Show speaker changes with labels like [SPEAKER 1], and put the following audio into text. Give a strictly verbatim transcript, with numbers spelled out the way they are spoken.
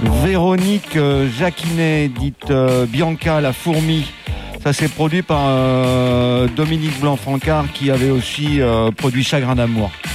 [SPEAKER 1] Véronique euh, Jacquinet, dite euh, Bianca la fourmi. Ça s'est produit par euh, Dominique Blanc-Francard qui avait aussi euh, produit Chagrin d'amour.